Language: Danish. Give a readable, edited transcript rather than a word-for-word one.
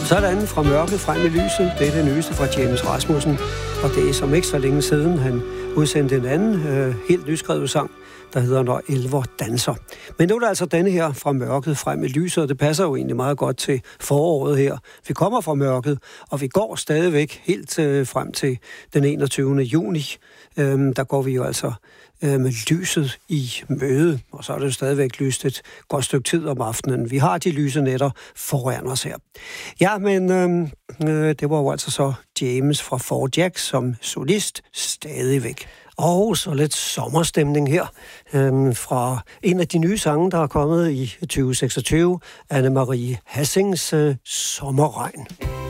Sådan, fra mørket frem i lyset. Det er det nyeste fra James Rasmussen. Og det er som ikke så længe siden, han udsendte en anden helt nyskrevet sang, der hedder Når elver danser. Men nu er der altså denne her, fra mørket frem i lyset, og det passer jo egentlig meget godt til foråret her. Vi kommer fra mørket, og vi går stadigvæk helt frem til den 21. juni. Der går vi jo altså med lyset i møde, og så er det jo stadigvæk lyst et godt stykke tid om aftenen. Vi har de lyse nætter foran os her. Ja, men det var jo altså så James fra Four Jacks som solist stadigvæk. Og så lidt sommerstemning her fra en af de nye sange, der er kommet i 2026, Anne-Marie Hassings Sommerregn.